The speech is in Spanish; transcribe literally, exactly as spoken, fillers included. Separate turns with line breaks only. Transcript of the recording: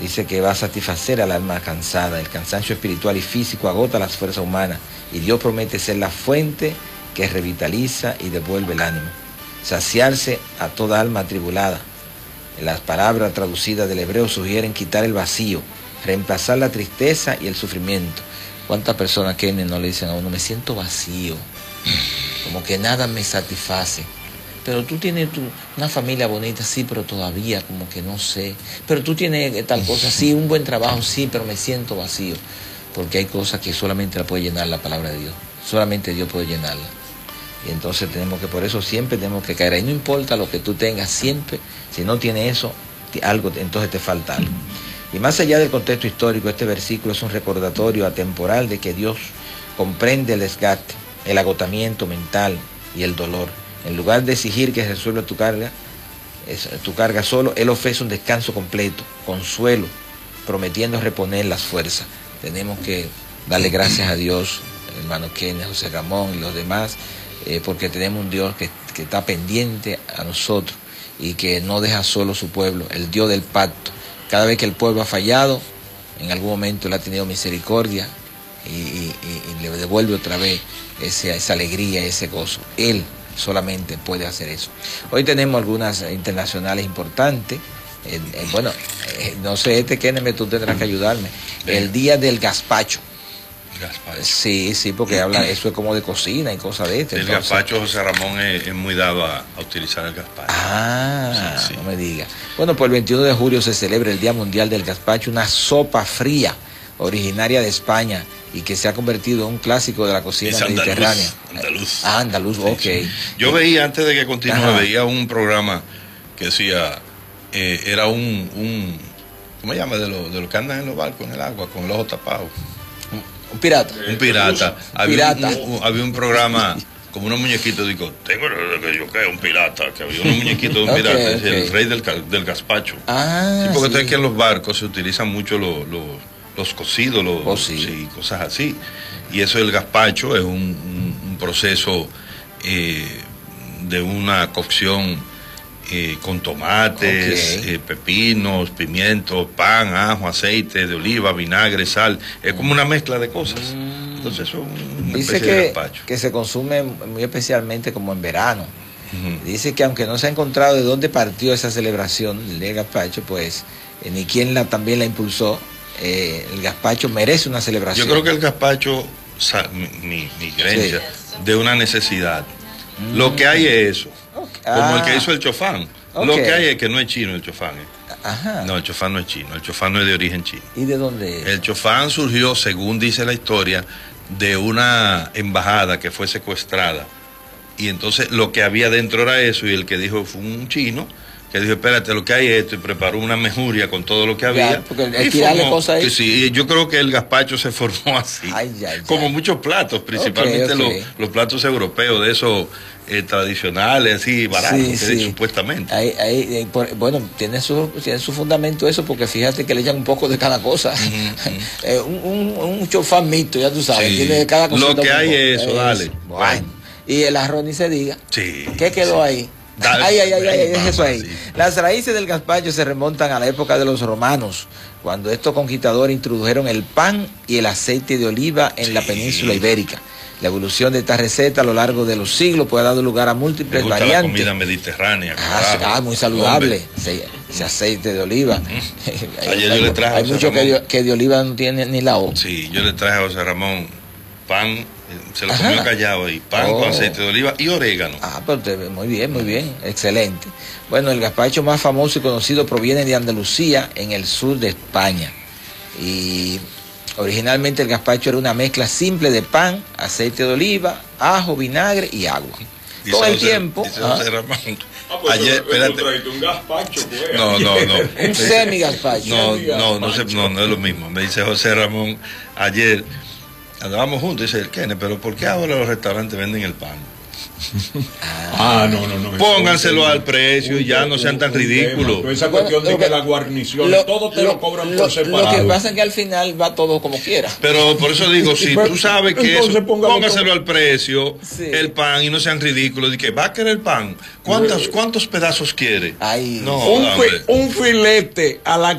Dice que va a satisfacer al alma cansada. El cansancio espiritual y físico agota las fuerzas humanas y Dios promete ser la fuente que revitaliza y devuelve el ánimo. Saciarse a toda alma atribulada. Las palabras traducidas del hebreo sugieren quitar el vacío, reemplazar la tristeza y el sufrimiento. ¿Cuántas personas que no le dicen a uno, me siento vacío, como que nada me satisface? Pero tú tienes tu, una familia bonita, sí, pero todavía como que no sé. Pero tú tienes tal cosa, sí, un buen trabajo, sí, pero me siento vacío. Porque hay cosas que solamente la puede llenar la palabra de Dios. Solamente Dios puede llenarla. Y entonces tenemos que, por eso siempre tenemos que caer ahí. No importa lo que tú tengas, siempre, si no tienes eso, algo, entonces te falta algo. Y más allá del contexto histórico, este versículo es un recordatorio atemporal de que Dios comprende el desgaste, el agotamiento mental y el dolor. En lugar de exigir que resuelva tu carga, es, tu carga solo, Él ofrece un descanso completo, consuelo, prometiendo reponer las fuerzas. Tenemos que darle gracias a Dios, hermano Kenneth, José Ramón y los demás, eh, porque tenemos un Dios que, que está pendiente a nosotros y que no deja solo su pueblo, el Dios del pacto. Cada vez que el pueblo ha fallado, en algún momento Él ha tenido misericordia y, y, y le devuelve otra vez ese, esa alegría, ese gozo. Él solamente puede hacer eso. Hoy tenemos algunas internacionales importantes. Eh, eh, bueno, eh, no sé, este Kenneth, tú tendrás que ayudarme. El día del gazpacho.
Gazpacho.
Sí, sí, porque habla, eso es como de cocina y cosas de este.
El
entonces...
gazpacho, José Ramón es, es muy dado a, a utilizar el gazpacho.
Ah,
sí, sí.
No me diga. Bueno, pues el veintiuno de julio se celebra el Día Mundial del Gazpacho, una sopa fría originaria de España y que se ha convertido en un clásico de la cocina
es andaluz,
mediterránea.
Andaluz.
Ah, andaluz,
sí,
ok.
Sí. Yo veía, antes de que continúe, Ajá. veía un programa que decía, eh, era un, un, ¿cómo se llama? De los de lo que andan en los barcos, en el agua, con el ojo tapado.
Un pirata.
Un pirata.
Un
había,
pirata.
Un, un, había un programa como unos muñequitos, digo, tengo que yo que un pirata, que había unos muñequitos de un
okay,
pirata,
okay.
el rey del, del gazpacho.
Ah,
sí, porque
sí.
tú ves que en los barcos se utilizan mucho los, los, los cocidos, los,
oh, sí.
sí, cosas así. Y eso del gazpacho es un, un, un proceso eh, de una cocción eh, con tomates, okay. eh, pepinos, pimientos, pan, ajo, aceite de oliva, vinagre, sal. Es como una mezcla de cosas. Mm. Entonces eso es una
Dice
especie
que,
de gazpacho.
que se consume muy especialmente como en verano. Uh-huh. Dice que aunque no se ha encontrado de dónde partió esa celebración del gazpacho, pues eh, ni quién la, también la impulsó, eh, el gazpacho merece una celebración.
Yo creo que el gazpacho, mi, mi, mi creencia, sí. de una necesidad. Mm. Lo que hay es eso. Okay. Como ah. el que hizo el chofán. Okay. Lo que hay es que no es chino el chofán. ¿eh?
Ajá.
No, el chofán no es chino. El chofán no es de origen chino.
¿Y de dónde es?
El chofán surgió, según dice la historia, de una embajada que fue secuestrada. Y entonces lo que había dentro era eso, y el que dijo fue un chino, que dijo, espérate, lo que hay es esto, y preparó una mejuria con todo lo que había.
Ya, porque el tirarle cosas ahí.
Sí, yo creo que el gazpacho se formó así.
Ay, ya, ya.
Como muchos platos, principalmente okay, okay. Los, los platos europeos, de esos eh, tradicionales, así, baratos,
sí,
que
sí.
supuestamente.
Ahí, ahí, eh, por, bueno, tiene su, tiene su fundamento eso, porque fíjate que le echan un poco de cada cosa. Uh-huh. eh, un, un, un chofán mito, ya tú sabes, sí. Tiene de cada cosa.
Lo que hay es eso, dale.
Bueno. bueno. Y el arroz ni se diga.
Sí.
¿Qué quedó
sí.
ahí? Dale, ay, ay, ay, ay, ay, eso ahí. Sí. Las raíces del gazpacho se remontan a la época de los romanos, cuando estos conquistadores introdujeron el pan y el aceite de oliva en sí. la península ibérica. La evolución de esta receta a lo largo de los siglos puede dar lugar a múltiples
Me gusta
variantes.
La comida mediterránea.
Ah, ah muy saludable. Ese, ese aceite de oliva.
Mm. Ayer yo le traje
Hay mucho que de, que de oliva no tiene ni la O.
Sí, yo le traje a José Ramón pan. Se lo comió callado ahí, pan oh. con aceite de oliva y orégano.
Ah, pero te, muy bien, muy bien, excelente. Bueno, el gazpacho más famoso y conocido proviene de Andalucía, en el sur de España. Y originalmente el gazpacho era una mezcla simple de pan, aceite de oliva, ajo, vinagre y agua.
Dice
Con el
José,
tiempo...
Dice
¿ah?
José Ramón.
Ah, pues
ayer,
eso,
espérate.
Eso traíste un gazpacho, pues.
No, no, no.
Un semi-gazpacho.
No, no, no, se, no, no es lo mismo. Me dice José Ramón, ayer... Andábamos juntos, dice el Kenneth, pero ¿por qué ahora los restaurantes venden el pan?
Ah, no, no, no.
Pónganselo al precio y ya no sean tan ridículos.
Esa cuestión de que la guarnición, lo, todo te lo, lo cobran
lo,
por separado.
Lo que pasa es que al final va todo como quiera.
Pero por eso digo, si tú sabes que eso, póngaselo
todo.
al precio, sí. el pan, y no sean ridículos. Y que va a querer pan. ¿Cuántos, cuántos pedazos quiere?
Ay,
no,
un, fi, un filete a la